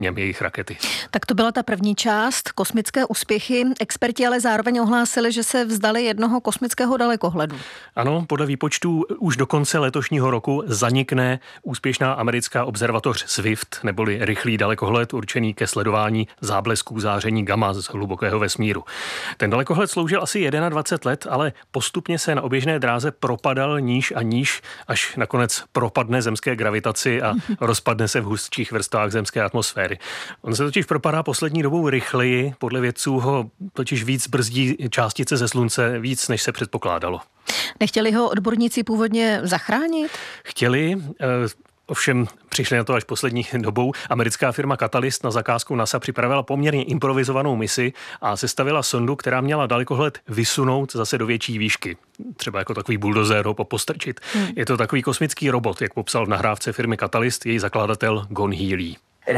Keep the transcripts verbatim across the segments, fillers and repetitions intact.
něm jejich rakety. Tak to byla ta první část, kosmické úspěchy. Experti ale zároveň ohlásili, že se vzdali jednoho kosmického dalekohledu. Ano, podle výpočtů už do konce letošního roku zanikne úspěšná americká observatoř Swift, neboli rychlý dalekohled určený ke sledování záblesků záření gamma z hlubokého vesmíru. Ten dalekohled sloužil asi dvacet jedna let, ale postupně se na oběžné dráze propadal níž a níž, až nakonec propadne zemské gravitaci a rozpadne se v hustších vrstvách zemské atmosféry. On se totiž propadá poslední dobou rychleji, podle vědců ho totiž víc brzdí částice ze slunce, víc než se předpokládalo. Nechtěli ho odborníci původně zachránit? Chtěli, ovšem přišli na to až poslední dobou. Americká firma Catalyst na zakázku NASA připravila poměrně improvizovanou misi a sestavila sondu, která měla dalekohled vysunout zase do větší výšky. Třeba jako takový buldozer ho popostrčit. Hmm. Je to takový kosmický robot, jak popsal v nahrávce firmy Catalyst její zakladatel Gon Healy.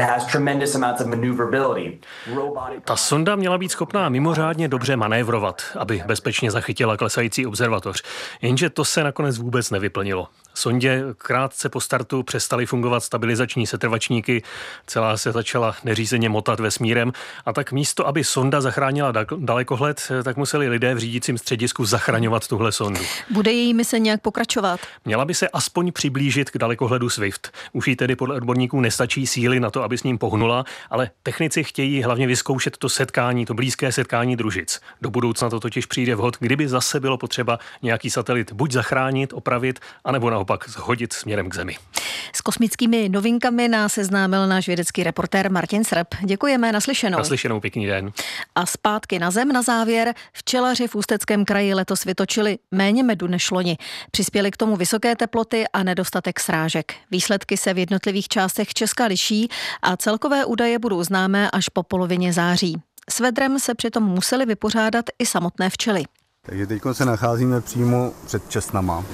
Ta sonda měla být schopná mimořádně dobře manévrovat, aby bezpečně zachytila klesající observatoř. Jenže to se nakonec vůbec nevyplnilo. Sondě krátce po startu přestaly fungovat stabilizační setrvačníky, celá se začala neřízeně motat vesmírem a tak místo, aby sonda zachránila dalekohled, tak museli lidé v řídícím středisku zachraňovat tuhle sondu. Bude její mise nějak pokračovat? Měla by se aspoň přiblížit k dalekohledu Swift. Už jí tedy podle odborníků nestačí síly na to, aby s ním pohnula, ale technici chtějí hlavně vyzkoušet to setkání, to blízké setkání družic. Do budoucna to totiž přijde vhod, kdyby zase bylo potřeba nějaký satelit buď zachránit, opravit, anebo naopak zhodit směrem k Zemi. S kosmickými novinkami nás seznámil náš vědecký reportér Martin Srb. Děkujeme, naslyšenou. Naslyšenou, pěkný den. A zpátky na Zem na závěr. Včelaři v Ústeckém kraji letos vytočili méně medu než loni. Přispěly k tomu vysoké teploty a nedostatek srážek. Výsledky se v jednotlivých částech Česka liší a celkové údaje budou známé až po polovině září. S vedrem se přitom museli vypořádat i samotné včely. Takže teď se nacházíme přímo před česnama.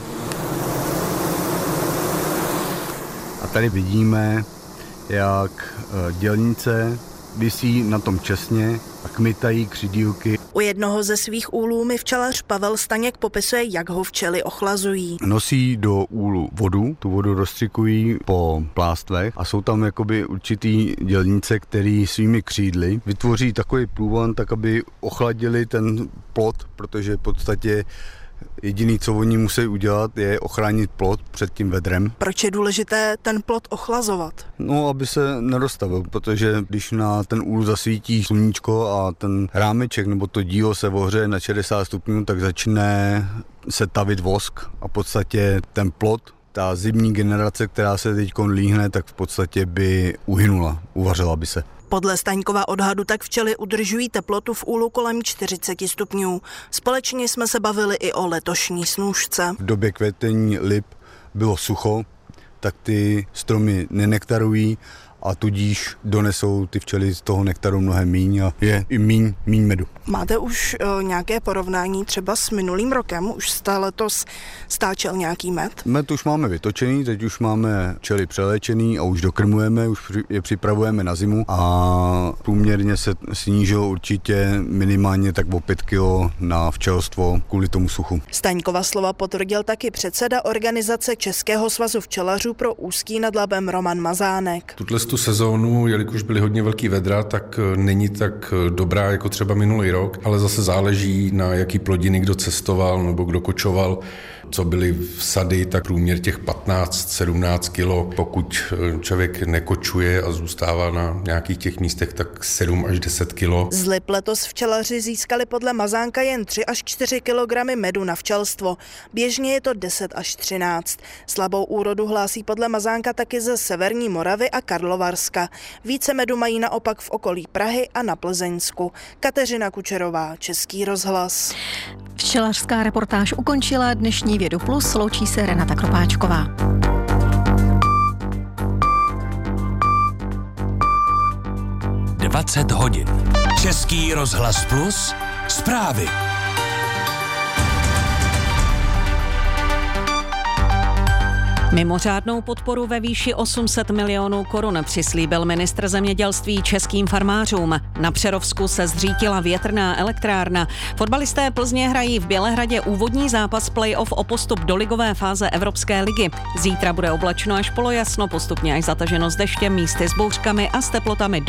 A tady vidíme, jak dělnice visí na tom česně a kmitají křidílky. U jednoho ze svých úlů mi včelař Pavel Staněk popisuje, jak ho včely ochlazují. Nosí do úlu vodu, tu vodu rozstřikují po plástvech a jsou tam jakoby určitý dělnice, který svými křídly vytvoří takový průvon, tak aby ochladili ten plod, protože v podstatě jediný, co oni musí udělat, je ochránit plod před tím vedrem. Proč je důležité ten plod ochlazovat? No, aby se nedostavil, protože když na ten úl zasvítí sluníčko a ten rámeček nebo to dílo se ohřeje na šedesát stupňů, tak začne se tavit vosk a v podstatě ten plod, ta zimní generace, která se teď líhne, tak v podstatě by uhynula, uvařila by se. Podle Staňkova odhadu tak včely udržují teplotu v úlu kolem čtyřicet stupňů. Společně jsme se bavili i o letošní snůšce. V době květení lip bylo sucho, tak ty stromy nenektarují a tudíž donesou ty včely z toho nektaru mnohem míň a je i míň, míň medu. Máte už uh, nějaké porovnání třeba s minulým rokem? Už jste letos stáčel nějaký med? Med už máme vytočený, teď už máme včely přeléčený a už dokrmujeme, už je připravujeme na zimu a průměrně se snížilo určitě minimálně tak o pět kilo na včelstvo kvůli tomu suchu. Staňkova slova potvrdil taky předseda organizace Českého svazu včelařů pro Ústí nad Labem Roman Mazánek. Tu sezónu, jelikož byly hodně velký vedra, tak není tak dobrá jako třeba minulý rok, ale zase záleží na jaký plodiny kdo cestoval nebo kdo kočoval. Co byly v sady, tak průměr těch patnáct sedmnáct kilo. Pokud člověk nekočuje a zůstává na nějakých těch místech, tak sedm až deset kilo. Z lip letos včelaři získali podle Mazánka jen tři až čtyři kilogramy medu na včelstvo. Běžně je to deset až třináct. Slabou úrodu hlásí podle Mazánka taky ze Severní Moravy a Karlovarska. Více medu mají naopak v okolí Prahy a na Plzeňsku. Kateřina Kučerová, Český rozhlas. Včelařská reportáž ukončila dnešní Vědu Plus, loučí se Renata Kropáčková. dvacet hodin. Český rozhlas Plus, zprávy. Mimořádnou podporu ve výši osm set milionů korun přislíbil ministr zemědělství českým farmářům. Na Přerovsku se zřítila větrná elektrárna. Fotbalisté Plzně hrají v Bělehradě úvodní zápas play-off o postup do ligové fáze Evropské ligy. Zítra bude oblačno až polojasno, postupně až zataženo s deštěm, místy s bouřkami a s teplotami